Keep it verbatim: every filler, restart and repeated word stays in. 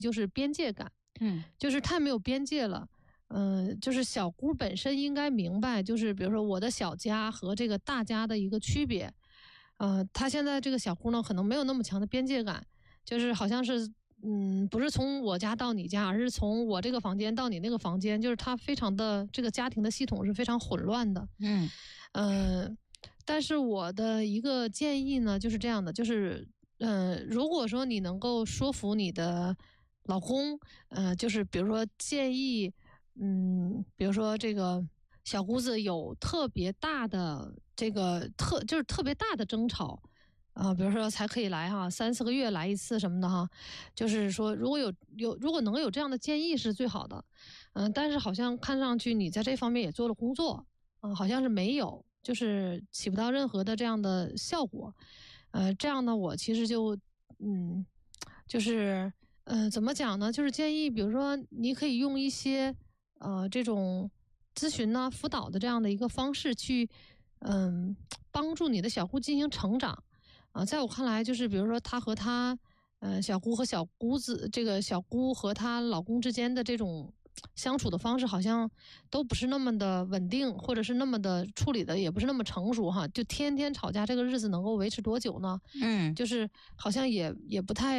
就是边界感， 嗯， 就是太没有边界了。嗯、呃，就是小姑本身应该明白，就是比如说我的小家和这个大家的一个区别。呃，她现在这个小姑呢，可能没有那么强的边界感，就是好像是，嗯，不是从我家到你家，而是从我这个房间到你那个房间，就是她非常的这个家庭的系统是非常混乱的。 嗯， 呃，但是我的一个建议呢，就是这样的，就是，呃，如果说你能够说服你的老公，呃，就是比如说建议，嗯，比如说这个小姑子有特别大的这个特就是特别大的争吵啊、呃，比如说才可以来哈，三四个月来一次什么的哈，就是说如果有有如果能有这样的建议是最好的。嗯、呃，但是好像看上去你在这方面也做了工作，嗯、呃，好像是没有，就是起不到任何的这样的效果。呃，这样呢，我其实就嗯，就是呃，怎么讲呢？就是建议，比如说你可以用一些呃这种咨询呢、辅导的这样的一个方式去，嗯、帮助你的小姑进行成长。啊、在我看来，就是比如说她和她，呃，小姑和小姑子，这个小姑和她老公之间的这种相处的方式，好像都不是那么的稳定，或者是那么的处理的也不是那么成熟哈。就天天吵架，这个日子能够维持多久呢？ 嗯。 就是好像也也不太